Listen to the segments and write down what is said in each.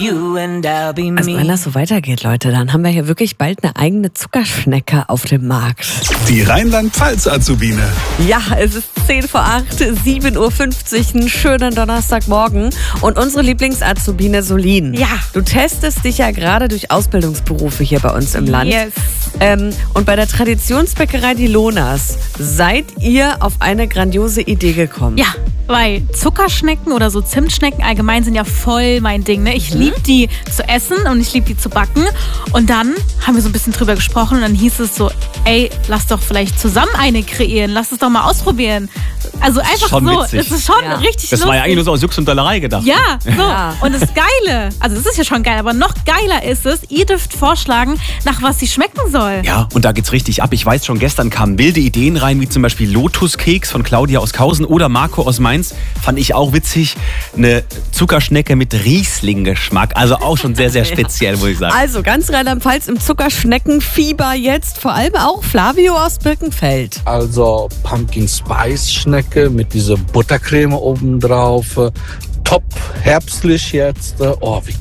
you and I'll be me. Also wenn das so weitergeht, Leute, dann haben wir hier wirklich bald eine eigene Zuckerschnecke auf dem Markt. Die Rheinland-Pfalz-Azubine. Ja, es ist 10:08, 7:50 Uhr, einen schönen Donnerstagmorgen. Und unsere Lieblings-Azubine Solin. Ja. Du testest dich ja gerade durch Ausbildungsberufe hier bei uns im Land. Yes. Und bei der Traditionsbäckerei Die Lonas seid ihr auf eine grandiose Idee gekommen. Ja, weil Zuckerschnecken oder so Zimtschnecken allgemein sind ja voll mein Ding. Ne? Ich liebe die zu essen und ich liebe die zu backen. Und dann haben wir so ein bisschen drüber gesprochen und dann hieß es so, ey, lass doch vielleicht zusammen eine kreieren. Lass es doch mal ausprobieren. Also einfach Schon so, witzig. es ist schon richtig lustig. Das war ja eigentlich nur so aus Jux und Dollerei gedacht. Ja, so. Ja. Und das Geile, also es ist ja schon geil, aber noch geiler ist es, ihr dürft vorschlagen, nach was sie schmecken soll. Ja, und da geht's richtig ab. Ich weiß schon, gestern kamen wilde Ideen rein, wie zum Beispiel Lotuskeks von Claudia aus Kausen oder Marco aus Mainz. Fand ich auch witzig. Eine Zuckerschnecke mit Riesling-Geschmack. Also auch schon sehr, sehr speziell, muss ich sagen. Also ganz Rheinland-Pfalz im Zuckerschneckenfieber jetzt. Vor allem auch Flavio aus Birkenfeld. Also Pumpkin Spice Schnecke mit dieser Buttercreme obendrauf. Top herbstlich jetzt. Oh, wie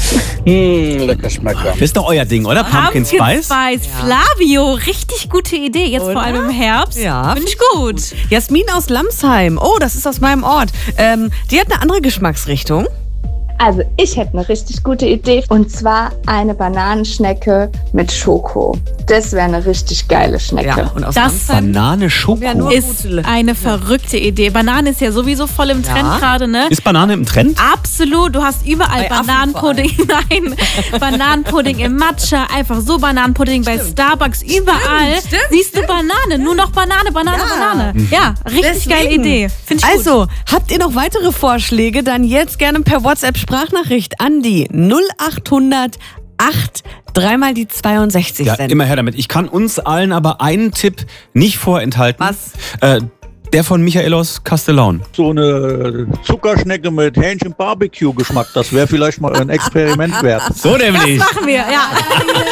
geil. Lecker Schmecker. Das ist doch euer Ding, oder? Pumpkin Spice? Flavio, richtig gute Idee. Jetzt Oder? vor allem im Herbst. Ja, Finde ich gut. Jasmin aus Lamsheim. Oh, das ist aus meinem Ort. Die hat eine andere Geschmacksrichtung. Also ich hätte eine richtig gute Idee und zwar eine Bananenschnecke mit Schoko. Das wäre eine richtig geile Schnecke. Ja, und aus Das Lamsheim Banane Schoko. Ja, nur Ist gute. eine verrückte Idee. Banane ist ja sowieso voll im Trend Ja. gerade, ne? Ist Banane im Trend? Absolut, du hast überall Bei Affen Bananenpudding, nein, Bananenpudding im Matcha, einfach so Bananenpudding bei Starbucks, überall Stimmt. siehst du Banane, nur noch Banane. Ja, richtig geile Deswegen. Idee, finde ich gut. Also, habt ihr noch weitere Vorschläge? Dann jetzt gerne per WhatsApp-Sprachnachricht an die 0800 8 3 die 62 Ja, senden. immer her damit. Ich kann uns allen aber einen Tipp nicht vorenthalten. Was? Der von Michael aus Castellaun. So eine Zuckerschnecke mit Hähnchen-Barbecue-Geschmack, das wäre vielleicht mal ein Experiment wert. So nämlich. Machen wir, ja.